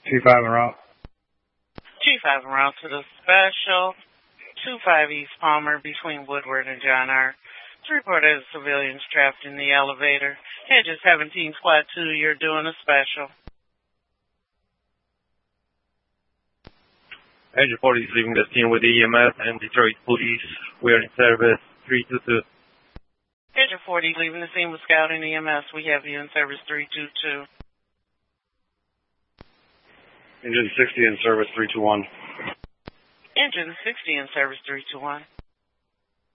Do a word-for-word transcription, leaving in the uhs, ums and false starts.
two five en route. two five en route to the special. two five East Palmer between Woodward and John R. It's reported as civilians trapped in the elevator. Hedges seventeen Squad two, you're doing a special. Engine forty is leaving the scene with E M S and Detroit Police. We are in service three two two. Engine forty leaving the scene with Scout and E M S. We have you in service three two two. Engine sixty in service three two one. Engine sixty in service three two one.